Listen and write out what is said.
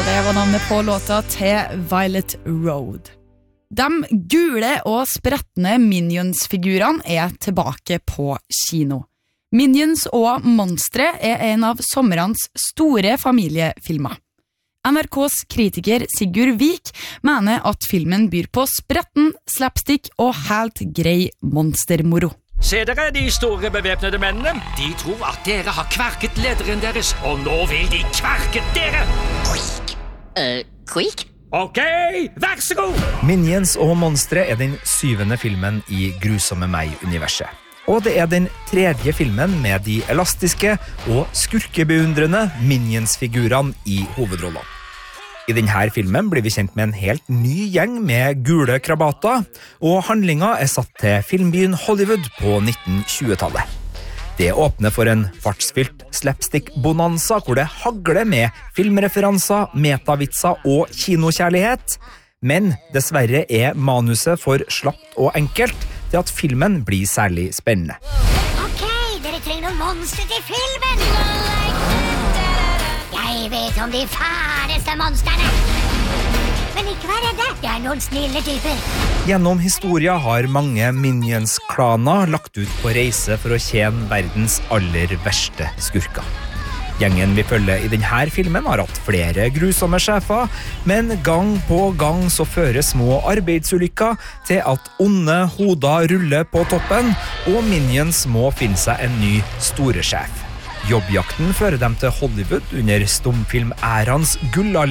Det var navnet på låta til Violet Road. De gule og sprettende Minions-figurene er tilbake på kino. Minions og Monstre er en av sommerens store familiefilmer. NRKs kritiker Sigurd Vik mener at filmen byr på spretten, slapstick og helt grei monstermoro. Se dere de store bevæpnede mennene. De tror at dere har kverket lederen deres, og nå vil de kverke dere. Queek? Ok, vær så god! Minions og Monstre er den 7. filmen i Grusomme meg-universet. Og det er den 3. filmen med de elastiske og skurkebeundrende Minions-figurene i hovedrollene. I denne filmen blir vi kjent med en helt ny gjeng med gule krabater, og handlinga er satt til filmbyen Hollywood på 1920-tallet. Det åpner for en fartsfylt slapstick-bonanza hvor det hagler med filmreferanser, metavitser og kinokjærlighet, men dessverre er manuset for slapt og enkelt til at filmen blir særlig spennende. Ok, dere trenger noen monstre til filmen! Jeg vet om de færeste monsterne! Men ikke vær redde, jeg er noen snille typer. Gjennom historia har mange Minions-klaner lagt ut på reise for å tjene verdens aller verste skurker. Gjengen vi følger i denne filmen har hatt flere grusomme sjefer, men gang på gang så fører små arbeidsulykker til at onde hoder ruller på toppen, og Minions må finne seg en ny store sjef. Jobbjakten fører dem til Hollywood under stumfilm-ærans gullalder,